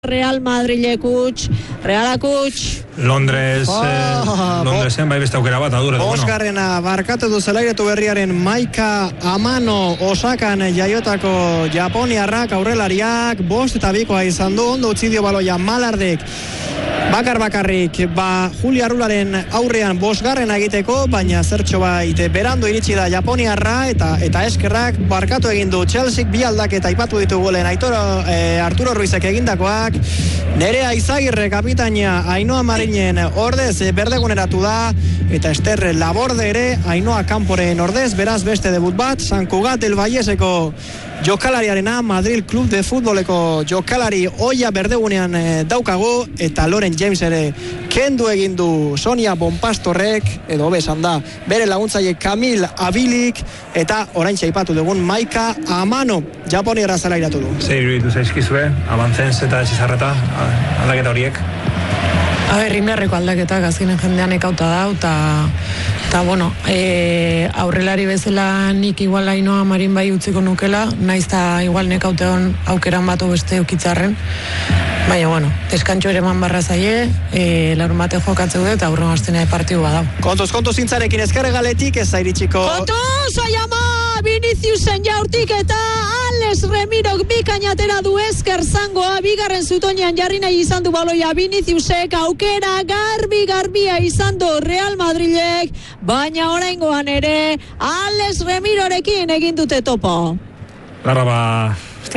Real Madrilek utx, Realak utx. Londresen bai beste aukera bat adure. Bosgarrena barkatu du zelairetu berriaren Maika Amano Osakan jaiotako japoniarrak aurrelariak 5-2 izan du, ondo utzi dio baloia Malardek bakarrik Juli Arrularen aurrean bosgarrena egiteko, baina zertxo bait berandu iritsi da japoniarra eta eskerrak barkatu egin du Chelsea bi aldaketa aipatu ditu golen Arturo Ruizek egindakoak. Nerea Izagirre kapitaina Ainhoa Marinen ordez berdeguneratu da eta Ester Laborde ere Ainhoa Kanporen ordez, beraz beste debut bat San Cugat del Valleseko jokalariarena, Madrid Club de Futboleko jokalari oia berdegunean daukagu eta Loren James ere kendu egin du Sonia Bonpastorrek, edo besan da bere laguntzaile Kamil Abilik eta oraintxe aipatu dugun Maika Amano japoniarra zelairatu du. Zer iruditu zaizkizue, Abantzens eta Etxizarreta aldaketa horiek? Rimerreko aldaketak azkenen jendean ekauta da eta bueno, aurrelari bezala nik igual Ainhoa Marin bai utziko nukela, naiz eta igual nekauteon aukeran batu beste eukitzarren, baina bueno, deskantxo ere eman barra zaie, larun bate jokatzeu dut eta aurren astenea partidu badau. Kontuz zintzarekin ezkerre galetik ez zairitsiko. Kontuz, aiama, Viniciusen jaurtik eta Alex Remirok bikainatera du esker zangoa, bigarren zutonean jarri nahi izan du baloia Viniciusek, aukera garbia izan du Real Madrilek, baina oraingoan ere Alex Remirorekin egin dute topo. Larra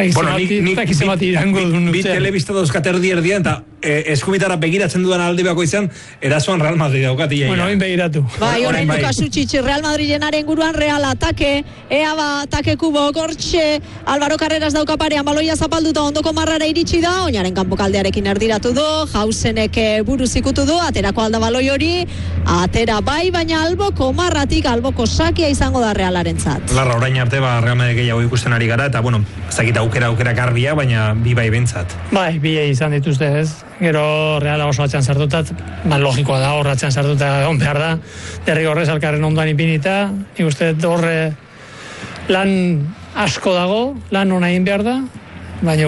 bi telebista dauzkat erdia eta eskubitara begiratzen dudan alde bako izan, erasoan Real Madrid daukat ia. Bueno, hain begiratu. Bai, orain dukasutxitxe Real Madrilenaren guruan Real atake, atake kubo, gortxe, Álvaro Carreras dauka parean, baloia zapalduta ondoko marrara iritsi da, oinaren kanpokaldearekin erdiratu du, Jausenek buruz ikutu du, aterako alda baloi hori, atera bai, baina alboko marratik, alboko sakia izango da Realarentzat. Larra, orain arte, Real Madrid gehiago ikusten ari gara, eta bueno, ezakita aukera garbia, baina bi bai bentzat. Bai, bi izan dituzte ez. Gero Reala oso atxan sartutat, logikoa da, horre atxan sartuta egon behar da, derrigorrez alkarren ondoan ipinita, ikuste horre lan asko dago, lan hona egin behar da, baina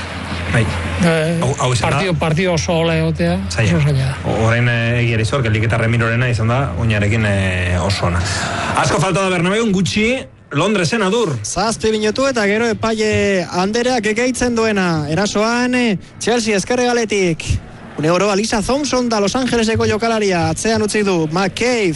partido oso hola egotea, oso zaila da. Horrein egiari zor, gelik eta Remirorena izan da, oinarekin oso ona. Asko falta da Bernabeun, gutxi, Londresen adur. 7 minutu eta gero epaile Andereak egeitzen duena. Erasoan Chelsea ezkerre galetik. Une oro Alisa Thompson da Los Angeleseko jokalaria. Atzean utzi du McCabe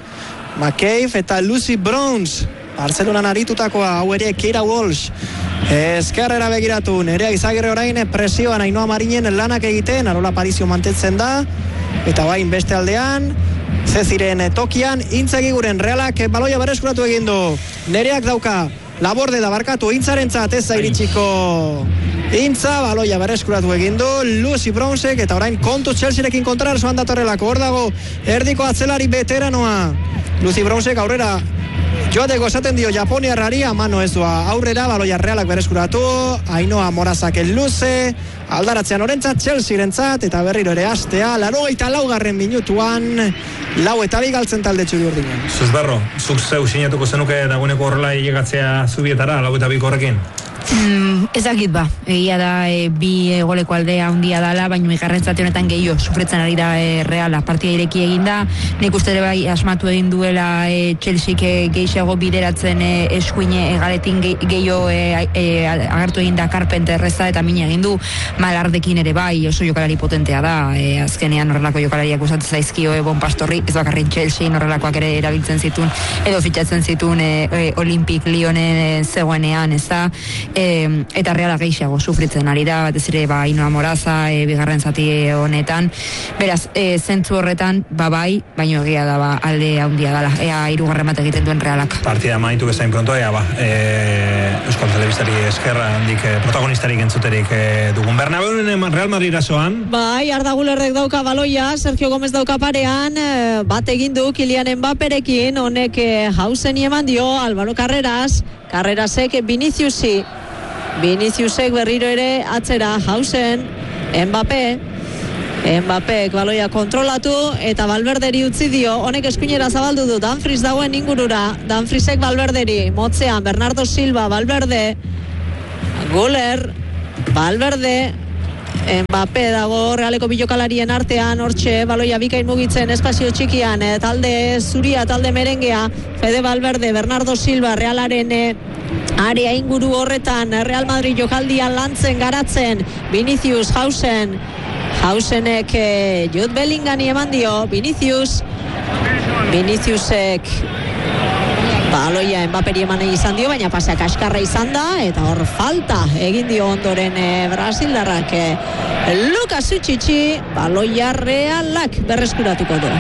eta Lucy Bronze. Barcelonan aritutakoa, hau ere Keira Walsh. Ezkerrera begiratu. Nerea Izagirre orain presioan Ainhoa Marinen lanak egiten. Arola Parizio mantentzen da. Eta bain beste aldean Zeziren tokian, Intzagiguren Realak baloia berreskuratu egin du. Nereak dauka, Laborde da barkatu Intzarentzat ez zairitsiko Intza, baloia berreskuratu egin du Lucy Bronzek eta orain kontu Chelsearekin kontrarsoan datorrelako. Hor dago erdiko atzelari veteranoa Lucy Bronzek aurrera joateko esaten dio japoniarrari, Amano ez doa aurrera, baloia Realak berreskuratu, Ainhoa Morazak luze, aldaratzean orentzat, Chelsea-rentzat, eta berriro ere astea, 84. minutuan, 4-2 galtzen talde txuri-urdinen. Zuzberro, zuk zeu sinatuko zenuke dagoeneko horrela hilegatzea zubietara, 4-2 horrekin? Ezakit egia da bi goleko aldea handia dala, baina igarrentzat honetan gehiago sufretzen ari da Reala, partia ireki egin da, nik uste ere bai asmatu egin duela Chelsea gehiago bideratzen eskuine galetin gehiago agertu egin da Carpenter reza eta mina egin du, Malardekin ere bai oso jokalari potentea da, azkenean horrelako jokalariak usatzen zaizkio Bonpastorri, ez bakarrik Chelsea horrelakoak ere erabiltzen zituen edo fitxatzen zituen Olympic Lyonen zegoenean, ez da, eta Reala gehiago sufritzen ari da, batez ere Ainhoa Moraza bigarren zati honetan, beraz zentzu horretan bai, baino egia da alde handia dala, ea 3. bat egiten duen Realak. Partida maitu bezain pronto, Euskal Telebistari eskerra handik protagonistarik entzuterik dugun. Bernabeun Real Madrid erasoan. Bai, Arda Gülerrek dauka baloia, Sergio Gomez dauka parean, bat egin du Kylian Mbapperekin, honek Jauseni eman dio, Álvaro Carrerasek Viniciusek berriro ere atzera, Jausen, Mbappek baloia kontrolatu eta Valverderi utzi dio, honek eskuinera zabaldu du, Dumfries dagoen ingurura, Dumfriesek Valverderi, motzean, Bernardo Silva, Valverde, Güler, Valverde, Mbappe dago Realeko bilokalarien artean, hortxe baloia bikain mugitzen espazio txikian, talde zuria, talde merengea, Fede Valverde, Bernardo Silva, Realaren area inguru horretan, Real Madrid jokaldian lantzen garatzen, Vinicius, Hausenek Jude Bellingami eman dio, Viniciusek baloia Mbapperi eman izan dio, baina paseak askarra izan da, eta hor falta egin dio ondoren Brasildarrak. Lucas Suchichi baloia Realak berreskuratuko du.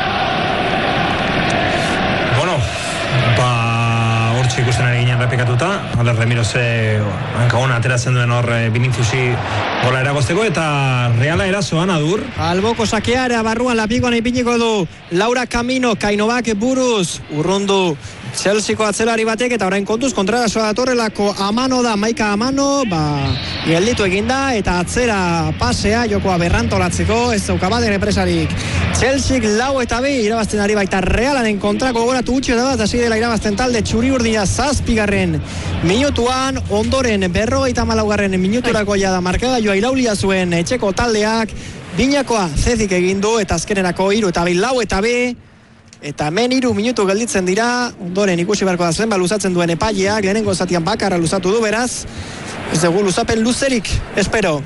Bueno, hortxe ikusten ari ginen repikatuta, Aler Remiro hankagona ateratzen duen hor Viniciusi gola eragozteko, eta Reala erasoan adur. Alboko sakeara barruan lapikoan ipiniko du Laura Camino, Kainobak buruz, urrundu Chelseako atzelari batek, eta orain kontuz kontrarasoa datorrelako Amano da, Maika Amano, gelditu eginda, eta atzera pasea jokoa berrantolatzeko, ez dauka baten enpresarik. Chelsea 4-2 irabazten ari baita Realaren kontrako gogoratu gutxi da bat, hasi dela irabazten talde txuri-urdina 7. minutuan, ondoren 54. minuturako da markagailua iraulia zuen etxeko taldeak, binakoa zezik egin du, eta azkenerako 4-2, eta hemen 3 minutu gelditzen dira, ondoren ikusi beharko da zenba luzatzen duen epaileak, lehenengo zatian bakarra luzatu du, beraz, ez dugu luzapen luzerik, espero.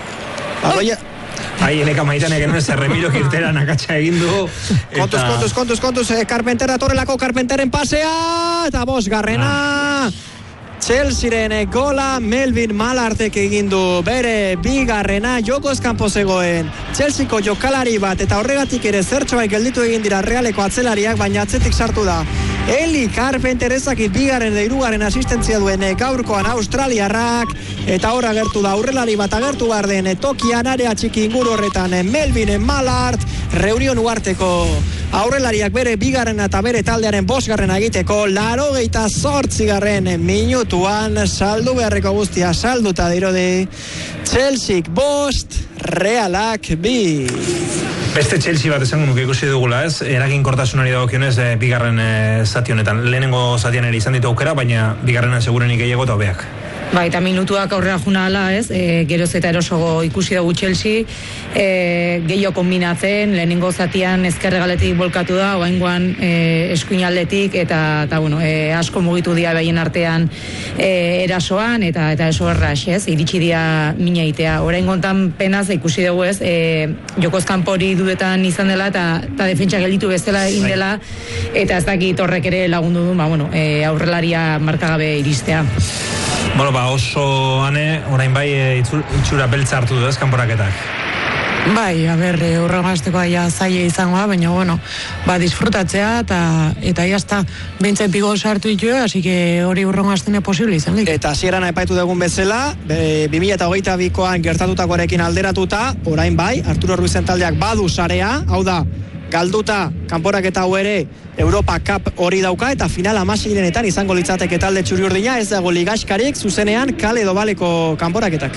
Eneka maitanek enoen Remiro irtera nakatxa egin du. Kontuz, Carpenter atorrelako, Carpenteren pasea, eta 5. Chelsearen gola, Melvin Malartek egin du bere 2. jokoz kanpo zegoen Chelseako jokalari bat, eta horregatik ere zertxoa gelditu egin dira Realeko atzelariak, baina atzetik sartu da Eli Carpenter, ezakit 2. eta 3. asistentzia duen gaurkoan australiarrak, eta hor agertu da aurrelari bat agertu behar den tokian area txiki inguru horretan Melvin Malart, Reunion Uarteko aurrelariak bere 2. eta bere taldearen 5. egiteko 88. minutuan saldu beharreko guztia salduta dirudi Chelsea 5, Realak 2. Beste Chelsea bat esango nuke ikusi dugula, ez? Eraginkortasunari dagokionez 2. zati honetan. Lehenengo zatian ere izan ditu aukera, baina 2. segurenik gehiago eta hobeak. Eta minutuak aurrera juna ala, ez? Geroz eta erosogo ikusi dugu Chelsea, gehiago kombinatzen, lehenengo zatian ezkerregaletik bolkatu da, oaingoan eskuinaldetik, eta asko mugitu dira behien artean erasoan, eta eso errax, ez? Iritsi dira mina itea. Orain gontan penaz ikusi dugu, ez? Jokoz kanpori dudetan izan dela, eta defentsa gelditu bezala indela, eta ez dakit horrek ere lagundu du, aurrelaria markagabe iristea. Oso orain bai itxura beltza hartu du ez kanporaketak. Bai, horregazteko aia zaila izangoa, baina, disfrutatzea, eta jazta, behintzat bigo sartu ditu, así que hori urrongaztene posible izan dik. Eta hasieran aipaitu dugun bezala, 2022an gertatutakoarekin alderatuta, orain bai, Arturo Ruizen taldeak badu sarea, hau da, galduta kanporaketa hau ere Europa Cup hori dauka, eta final 16etan izango litzateke talde txuri-urdina, ez dago ligaxkarik, zuzenean kale edo baleko kanporaketak.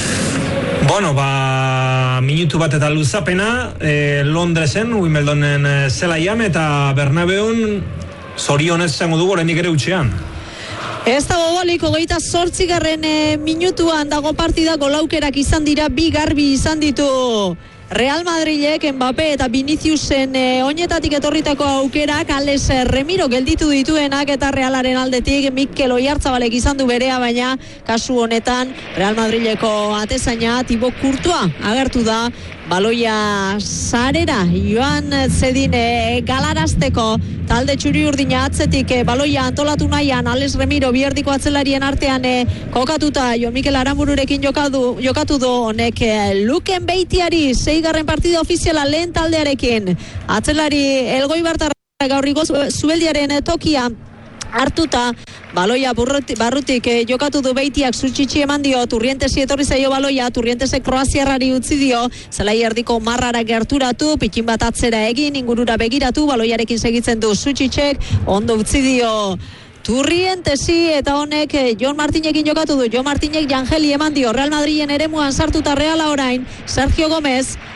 Minutu bat eta luzapena, Londresen, Wimbledonen zelaian, eta Bernabeun zorionez izango dugu oraindik ere utxean. Ez dago golik, 28. minutuan dago partida, golaukerak izan dira, 2 garbi izan ditu Real Madrilek, Mbappe eta Viniciusen oinetatik etorritako aukerak, Ales Remiro gelditu dituenak, eta Realaren aldetik Mikel Oyartzabalek izan du berea, baina kasu honetan Real Madrileko atezaina Thibaut Courtois agertu da baloia sarera joan zedin galarazteko talde txuri-urdina atzetik baloia antolatu nahian Ales Remiro bierdiko atzelarien artean kokatuta Jon Mikel Aranbururekin jokatu du honek Luken Beitiari 6. partida ofiziala lehen taldearekin atzelari Elgoibartarra gaurriko Zubeldiaren tokia hartuta, baloia barrutik jokatu du Beitiak, Suchichi eman dio, Turrientesi etorri zaio baloia, Turrientesek Kroaziarrari utzi dio, zelai erdiko marrara gerturatu, pikin bat atzera egin, ingurura begiratu, baloiarekin segitzen du Suchichek, ondo utzi dio Turrientesi, eta honek Jon Martinekin jokatu du, Jon Martinek Jangeli eman dio, Real Madrilen eremuan sartuta Reala orain, Sergio Gomez,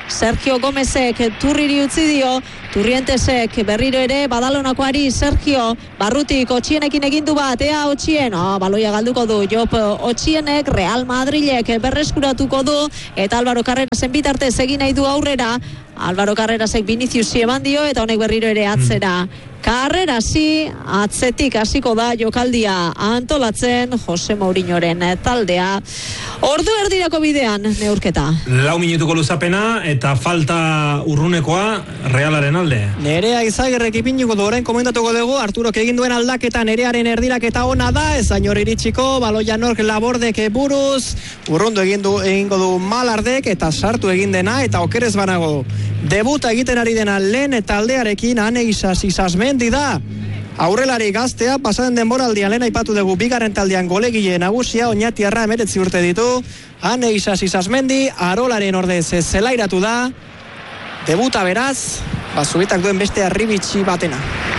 Sergio Gomezek Turriri utzi dio, Turrientesek berriro ere Badalonakoari Sergio barrutik Otxienekin egindu bat, ea Otxien, baloia galduko du Jop Otxienek, Real Madrilek berreskuratuko du, eta Álvaro Carrerasen bitartez egin nahi du aurrera, Álvaro Carrerasek Viniciusi eman dio, eta honek berriro ere atzera. Carrerasi atzetik hasiko da jokaldia antolatzen Jose Mourinhoren taldea. Ordu erdirako bidean neurketa. 4 minutuko luzapena eta falta urrunekoa Realaren alde. Nerea Izagirrek ipiniko du, orain komentatuko dugu, Arturok egin duen aldaketa Nerearen erdiraketa ona da, ez ainor iritsiko, baloia nork Labordek buruz, urrundu egingo du Malardek eta sartu egin dena eta okerez banago. Debuta egiten ari dena lehen taldearekin Ane Isasmendi da. Aurrelari gaztea, pasaden denboraldian lehen aipatu dugu bigarren taldean golegile nagusia, Oñatiarra 19 urte ditu. Ane Isasmendi, Arolaren ordez zelairatu da. Debuta beraz, zubitak duen beste arribitsi batena.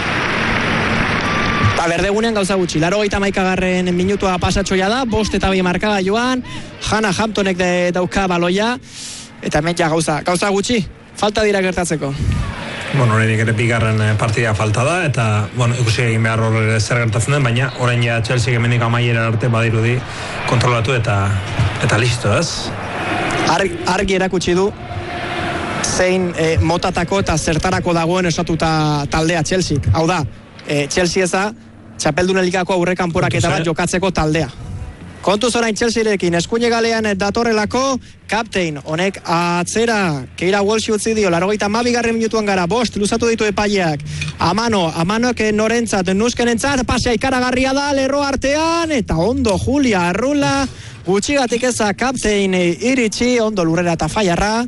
Eta berdegunean gauza gutxi, 81. minutua pasatxoia da, 5 eta 2 markaga joan, Hannah Hamptonek dauka baloia, eta hemen ja gauza gutxi. Falta dira gertatzeko. Bueno, horrenik ere bigarren partida falta da, eta, bueno, ikusi egin behar horre zer gertatzen den, baina orain ja Chelsea gemenik amaiera arte badirudi kontrolatu eta listo, ez? Argi erakutsi du zein motatako eta zertarako dagoen esatuta taldea Chelsea. Hau da, Chelsea eza Txapeldunen ligako aurrekanporaketa bat jokatzeko taldea. Kontuz orain Chelsearekin eskuine galean datorrelako kaptein, honek atzera Keira Walsh utzi dio, 82. minutuan gara, 5 luzatu ditu epaileak. Amanok norentzat, Nuskenentzat, pasea ikaragarria da, lerro artean, eta ondo Julia Arrula, gutxigatik eza kaptein iritsi, ondo lurrera eta faiarra.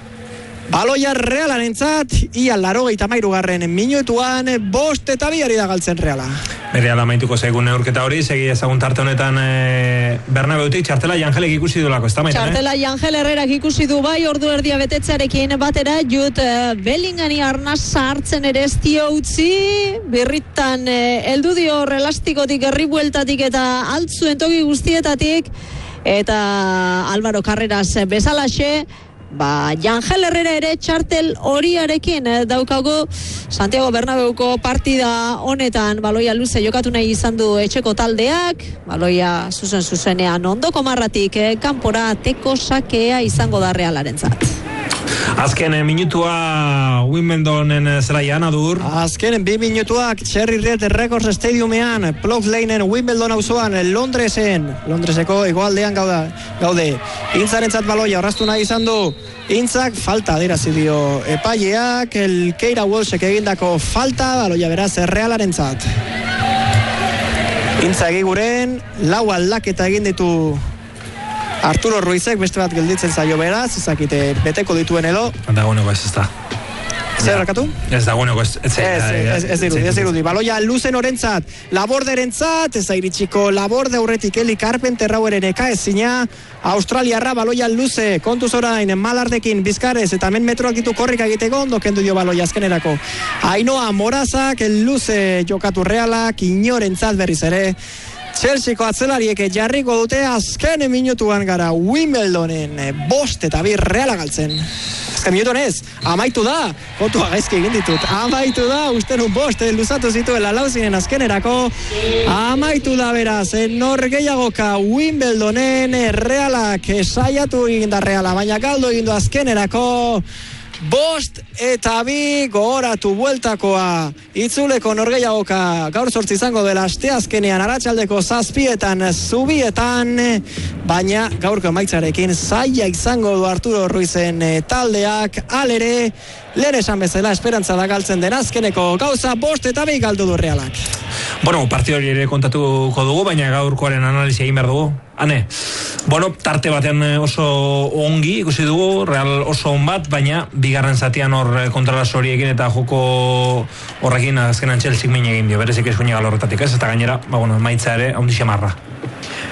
Baloia Realarentzat, ia 83. minutuan, 5 eta 2 da galtzen Reala. Reala maituko zaigun neurketa hori, segi ezagun tarte honetan Bernabeutik, Txartela Jangelek ikusi dulako, ez da maitan, Txartela Jangel Herrerak ikusi du bai, ordu erdia betetzearekin batera, Jude Bellingami arnasa hartzen ere ez dio utzi, birritan heldu dio relastikotik, herribueltatik eta altzuen toki guztietatik, eta Álvaro Carreras bezalaxe, Jangel Herrera ere txartel horiarekin daukago Santiago Bernabeuko partida honetan, baloia luze jokatu nahi izan du etxeko taldeak, baloia zuzenean ondoko marratik kanpora teko sakea izango da Realarentzat. Azken minutua Wimbledonen zelaian, Adur. Azken 2 minutuak Cherry Red Records Stadiumean, Plough Laneen Wimbledon auzoan, Londreseko hegoaldean gaude. Intzarentzat baloia orraztu nahi izan du. Intzak falta adirazi dio epaileak, Keira Walshek egindako falta, baloia beraz Realarentzat. Intza egiguren, 4 aldaketa egin ditu Arturo Ruizek, beste bat gelditzen zaio beraz, ezakite beteko dituen edo. Dagoeneko ez da. Zer rakatu? Ez dagoeneko ez dirudi. Baloia luzen orentzat, Laborderentzat, ez airitxiko Laborde aurretik Eli Carpenter haueren eka ezina, Australiarra baloia luze, kontuz orain Malardekin Bizkarrez eta hemen metroak ditu korrika egiteko, ondo kendu dio baloia azkenerako. Ainoa Morazak, luze jokatu Realak, inorentzat berriz ere. Chelseako atzelariek jarriko dute azken minutuan gara Wimbledonen 5 eta 2 Reala galtzen. Azken minutuan ez, amaitu da, kontua gaizki egin ditut, amaitu da, uste nun 5 luzatu zituela lauzinen azkenerako, amaitu da beraz, norgehiagoka Wimbledonen Realak saiatu egin da Reala, baina galdu egin du azkenerako, 5 eta 2 gogoratu bueltakoa itzuleko norgehiagoka gaur 8 izango dela asteazkenean arratsaldeko 7etan Zubietan, baina gaurko emaitzarekin zaila izango du Arturo Ruizen taldeak, alere lehen esan bezala esperantza da galtzen den azkeneko gauza, 5 eta 2 galdu du Realak. Bueno, partido hori ere kontatuko dugu, baina gaurkoaren analizia egin behar dugu. Hane, bueno, tarte batean oso ongi ikusi dugu, Real oso on bat, baina bigarren zatian hor kontralas horiekin eta joko horrekin azkenan Chelsea min egin dio, berezik eskuine galorretatik ez, eta gainera, emaitza ere, haundi xamarra.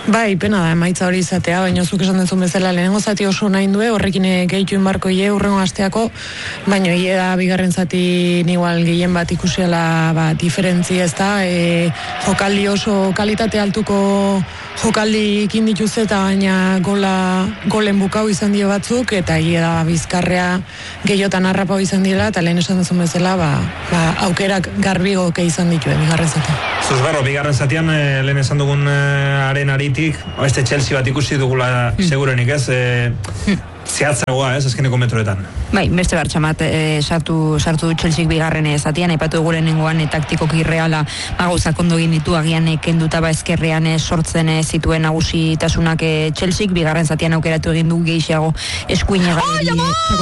Bai, pena da, emaitza hori izatea, baina zuk esan dezun bezala lehenengo zati oso nahi due, horrekin gehitu inbarko urrengo asteako, baina da bigarren zati igual gehien bat ikusiela diferentzi ez da, jokaldi oso kalitate altuko jokaldi ikin dituzte eta baina golen bukau izan dio batzuk, eta da Bizkarrea gehiotan harrapau izan dira, eta lehen esan dezun bezala, aukerak garbigoke izan dituen bigarren zati. Zuzberro, bigarren zatian lehen esan dugun arenaritik, este Chelsea bat ikusi dugula segurenik ez, zehatzagoa ez, azkeneko metroetan. Bai, beste bertxamat sartu du Chelsea bigarren zatian, aipatu dugu lehenengoan taktikoki Reala gauzak ondo egin ditu, agian kenduta ezkerrean sortzen zituen nagusitasunak Chelsea bigarren zatian aukeratu egin du gehiago eskuine gari.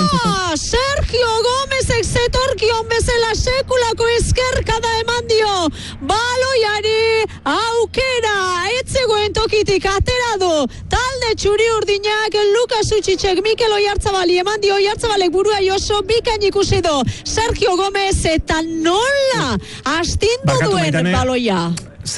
Sergio Gomezek zetorkion bezala sekulako eskerkada eman dio baloiari aukera etzegoen tokitik atera du talde txuri urdinak Lukas Utxitzek Mikel Oyarzabali eman dio, Oyarzabalek burua oso bikain ikusi du Sergio Gomez eta nola astindu duen baloia.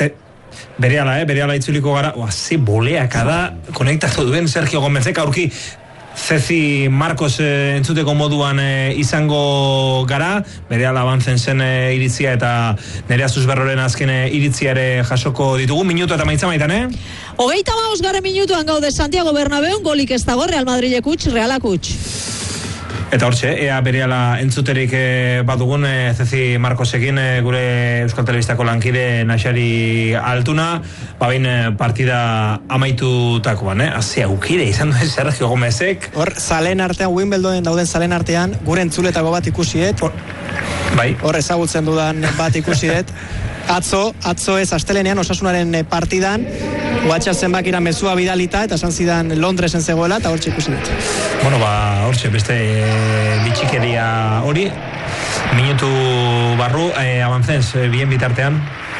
Berehala itzuliko gara, ze boleaka da konektatu duen Sergio Gomezek, aurki Ceci Marcos entzuteko moduan izango gara, berehala abantzen zen iritzia eta Nerea Zuzberroren azken iritzia ere jasoko ditugu, minutu eta maitza maitan, 35 minutuan gaude Santiago Bernabeun, golik ez dago, Real Madrilek huts, Realak huts. Eta hortxe, ea berehala entzuterik badugun Ceci Marcosekin gure Euskal Telebistako lankide Naxari Altuna, bain partida amaitutakoan, Haze aukire izan duen Sergio Gomezek. Hor, zalen artean, Wimbledonen dauden zalen artean, gure entzuletako bat ikusiet. Bai. Hor, ezagutzen dudan bat ikusiet. Atzo ez astelenean Osasunaren partidan WhatsApp zenbakira mezua bidalita eta esan zidan Londresen zegoela eta hortxe ikusi dut. Bueno, hortxe beste bitxikeria hori minutu barru avantzens bien bitartean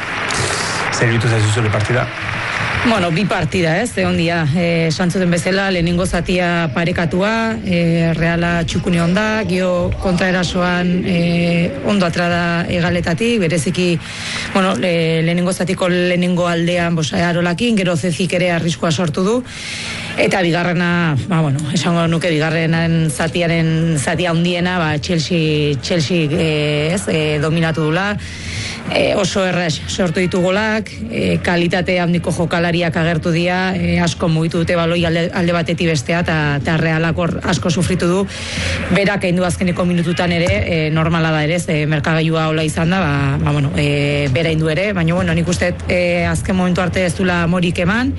zer bitu zaizu zure partida? Bueno, bi partida, ondia, santzuten bezala, lehenengo zatia parekatua, Reala txukune onda, gio kontraerasoan ondo atrada egaletatik, bereziki, bueno, lehenengo zatiko lehenengo aldean arolakin, gero Zezik ere arriskua sortu du, eta bigarrena, esango nuke bigarrenen zatia handiena, Chelsea dominatu dula, oso erraz sortu ditu golak, kalitate handiko jokalariak agertu dira, asko mugitu dute baloi alde batetik bestea, eta Realak asko sufritu du, berak egin du azkeneko minututan ere, normala da ere, merkagailua hola izan da, bera egin du ere, baina nik uste azken momentu arte ez dula morik eman,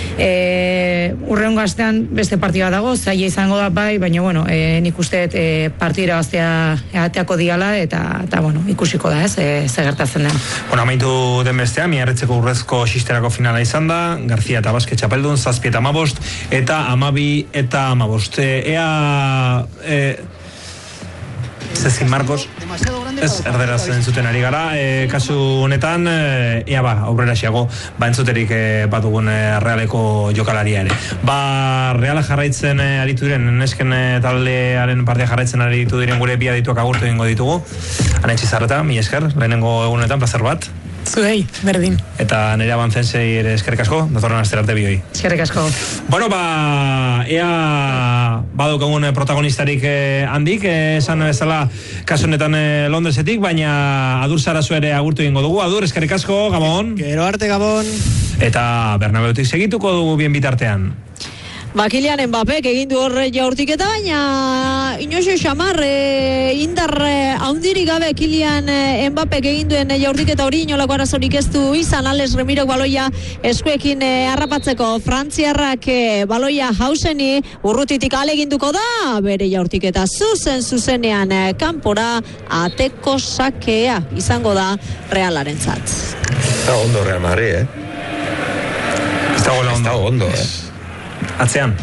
urrengo astean beste partida dago, zaila izango da bai, baina nik uste partida ateako diala, eta ikusiko da, ze gertatzen den. Amaitu den bestean, Miarritzeko urrezko sisterako finala izan da, Garzia eta Baske txapeldun, 7 eta 15, eta 12 eta 15. Ceci Marcos, ez erderaz entzuten ari gara, kasu honetan, aurrera xeago, entzuterik batugun Realeko jokalaria ere. Reala jarraitzen aritu diren, nesken taldearen partia jarraitzen aritu diren gure bi adituak agurtu egingo ditugu. Anetxi Zarreta, mi esker, lehenengo egunetan, plazer bat. Zuei, berdin. Eta nire abantzensei ere eskerrik asko, datorren asterarte bioi. Eskerrik asko. Ea badaukagun protagonistarik handik, esan bezala kasu honetan Londresetik, baina Adur Sarazu ere agurtu egingo dugu. Adur, eskerrik asko, Gabon. Gero arte, Gabon. Eta Bernabeutik segituko dugu bien bitartean. Kylian Mbappek egin du horre jaurtiketa, baina inoxo xamar indar haundirik gabe Kylian Mbappek egin duen jaurtiketa hori inolako arazorik ez du izan. Alex Remirok baloia eskuekin harrapatzeko, frantziarrak baloia Hauseni urrutitik aleginduko da, bere jaurtiketa zuzenean kanpora ateko sakea izango da Realaren zat. Está ondo Real Madrid, Está ondo, Atzean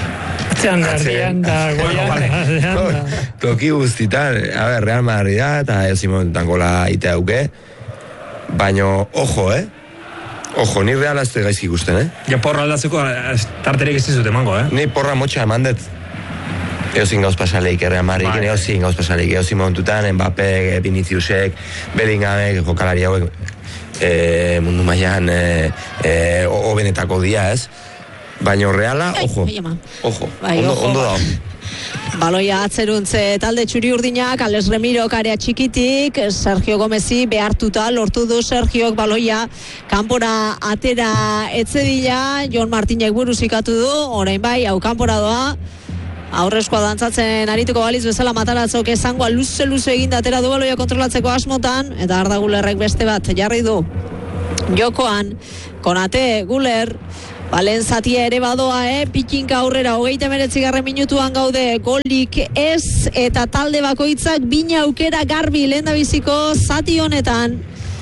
da goian. Toki guztitan, Real Madrid da, eta ez imonetan gola itea duke, baina, ojo, ni Real azte gaizki ikusten, Ja porra aldatzeko tarterik ez dizut emango, Ni porra motxa emandet, eozin gauz pasaleik Real Madrid, eozin gauz pasaleik, eozin momentutan, Mbappé, Viniciusek, Bellinghamek, jokalari hauek, mundu mailan hobenetako dia, ez? Baina Reala, ojo, ondo da. Baloia atzeruntze talde txuri urdinak, Ales Remiro karea txikitik, Sergio Gomezi behartuta lortu du Sergiok baloia kanpora atera etzedila, Jon Martinek buruzikatu du, orain bai, hau kanpora doa, aurrezkoa dantzatzen arituko baliz bezala Mataratzok esangoa luze eginda atera du baloia kontrolatzeko asmotan, eta Arda Gulerrek beste bat jarri du jokoan, Konate Guler, Balen zatia ere badoa, pikinka aurrera, 39. minutuan gaude, golik ez, eta talde bakoitzak bina aukera garbi lehendabiziko zati honetan.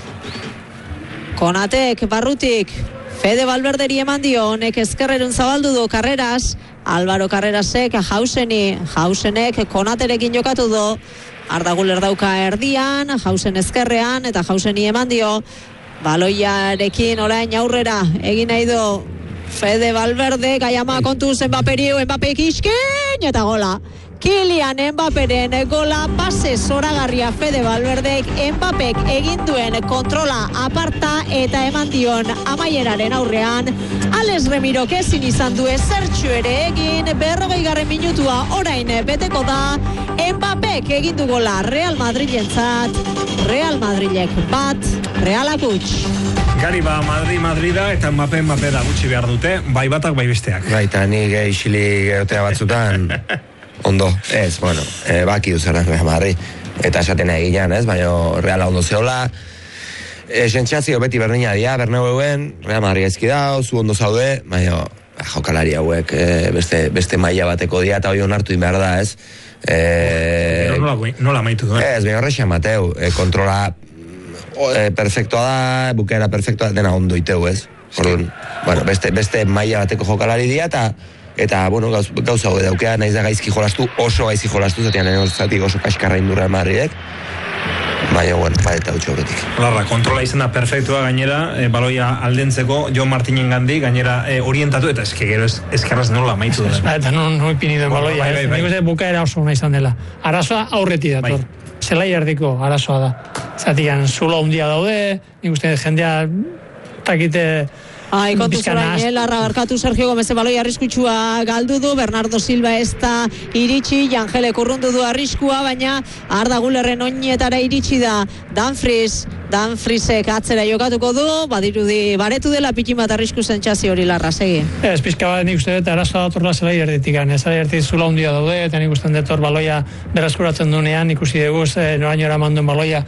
Konatek, barrutik, Fede Valverderi eman dio, honek ezkerrerun zabaldu du, Carreras, Álvaro Carrerasek, Hausenek, Konaterekin jokatu du, Arda Guler dauka erdian, Hausen ezkerrean, eta Hauseni eman dio, baloiarekin orain aurrera, egin nahi du, Fede Valverde, Gaiama kontuz Mbappek iskin, eta gola. Kylian Mbapperen gola, pase zoragarria Fede Valverdek, Mbappek egin duen kontrola aparta eta eman dion amaieraren aurrean. Ales Remirok ezin izan du ezertxu ere egin, 40. minutua orain beteko da, Mbappek egin du gola Real Madrilentzat, Real Madrilek bat, Realak huts. Gari Madrida eta Mbappe da gutxi behar dute, bai batak bai besteak. Baita, nik isilik egotea batzutan, ondo, ez, bueno, baki duzera Real Madrid, eta esaten eginean, ez, baina Reala ondo zehola, sentsazio beti berdina dia, Bernabeuen, Real Madrid ezki dau, zu ondo zaude, baina jokalari hauek beste maila bateko dia, eta hori onartu din behar da, ez. Nola maitu duen? Ez, baina horrexan Mateu, kontrola perfektoa da, bukaera perfektoa dena ondo iteu, ez? Orduan, bueno, beste maila bateko jokalari dia, eta bueno, gauza hau daukea, naiz da gaizki jolastu, oso gaizki jolastu, zatean zatik oso kaskarra indurra Madridek, baina, bueno, eta utxe horretik. Larra, kontrola izan da perfektua gainera, baloia aldentzeko, Jon Martinen gandi, gainera orientatu, eta gero eskerraz nola maitu dela. Eta no ipini duen baloia, ez? Nik uste bukaera oso nahi izan dela. Arazoa aurreti dator. Zelai erdiko arazoa da. Zatian, zulo handia daude, nik uste jendea takite kontu zorain, larra barkatu Sergio Gomez baloia arriskutsua galdu du, Bernardo Silva ez da iritsi, Jangelek urrundu du arriskua, baina Arda Gulerren oinetara iritsi da Danfriesek atzera jokatuko du, badirudi baretu dela pikin bat arrisku sentsazio hori larra, segi. Ez, pizka bat nik uste dut arazoa datorla zelai erditik, zelai erditik zula handia daude, eta nik uste dut baloia berreskuratzen duenean, ikusi dugu norainora manduen baloia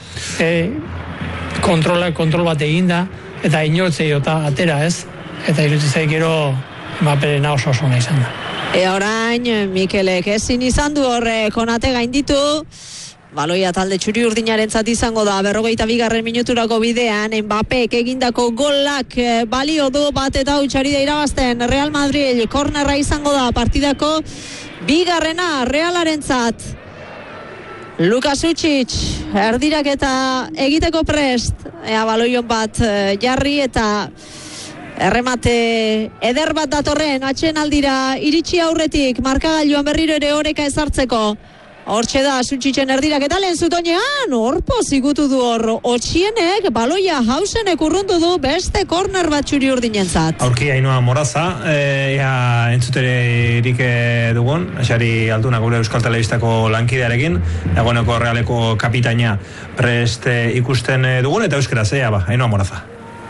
kontrol bat eginda, eta inotzei eta atera, ez? Eta irutzei gero Mbapperen oso nahi izan da. Orain, Mikelek ezin izan du horre Konate gainditu, baloia talde txuri urdinarentzat izango da, 42. minuturako bidean, Mbappek egindako golak balio du bat eta hutsari da irabazten, Real Madrid, kornerra izango da, partidako bigarrena Realarentzat. Lukas Učić, erdirak eta egiteko prest, baloion bat jarri eta erremate eder bat datorren atxenaldira iritsi aurretik, markagailuan berriro ere oreka ezartzeko. Hortxe da, Učićen erdirak eta lehen zutonean, horpo zigutu du hor, Otxienek, baloia Hausenek urrundu du beste korner bat txuri urdinentzat. Aurki Ainhoa Moraza, entzuterik dugun, esari Altuna gure Euskal Telebistako lankidearekin, dagoeneko Realeko kapitaina prest ikusten dugun, eta euskaraz, Ainhoa Moraza.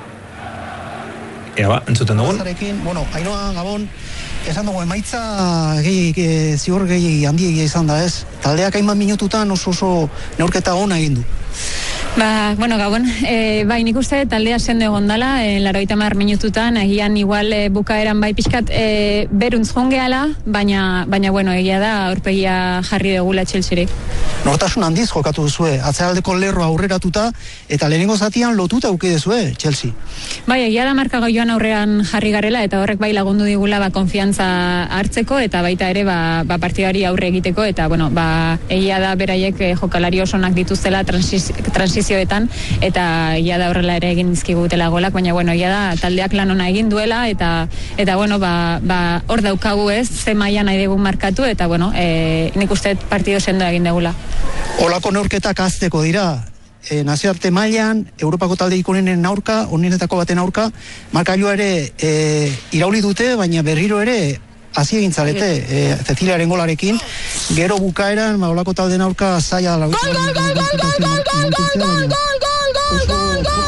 Entzuten dugun. Bueno, Ainhoa, Gabon, esan dugu emaitza ziur gehi handiegia izan da, ez? Taldeak hainbat minututan oso neurketa ona egin du. Bueno, Gabon, bai, nik uste taldea sendo egon dala, 80 minututan, agian igual bukaeran bai pixkat beruntz jongeala, baina, bueno, egia da, aurpegia jarri degula Chelsea-ri. Nortasun handiz jokatu duzue, atzealdeko lerro aurreratuta, eta lehenengo zatian lotuta auki duzue, Chelsea. Bai, egia da marka goioan aurrean jarri garela, eta horrek bai lagundu digula konfiantza hartzeko, eta baita ere partidari aurre egiteko, eta bueno, egia da beraiek jokalari osonak dituztela transizioetan, eta egia da horrela ere egin dizkigutela golak, baina bueno, egia da taldeak lan ona egin duela, eta bueno, hor daukagu ez, ze maila nahi dugu markatu, eta bueno, nik uste partido sendo egin degula. Olako neurketak azteko dira, nazioarte mailan, Europako talde ikonenen aurka, onenetako baten aurka, markailua ere irauli dute, baina berriro ere hasi egin zarete, Ceciliaren golarekin, gero bukaeran, olako taldeen aurka zaila dela. Gol!